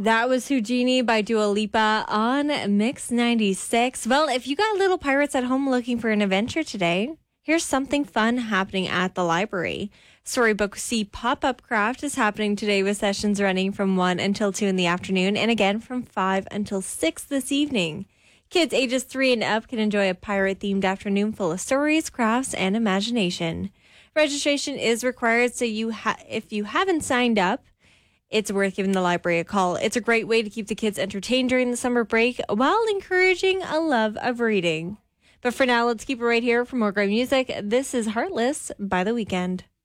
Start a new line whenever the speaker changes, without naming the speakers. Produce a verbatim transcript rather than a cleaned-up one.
That was Houdini by Dua Lipa on Mix ninety-six. Well, if you got little pirates at home looking for an adventure today, here's something fun happening at the library. Storybook C Pop-Up Craft is happening today with sessions running from one until two in the afternoon and again from five until six this evening. Kids ages three and up can enjoy a pirate-themed afternoon full of stories, crafts, and imagination. Registration is required, so you ha- if you haven't signed up, it's worth giving the library a call. It's a great way to keep the kids entertained during the summer break while encouraging a love of reading. But for now, let's keep it right here for more great music. This is Heartless by The Weeknd.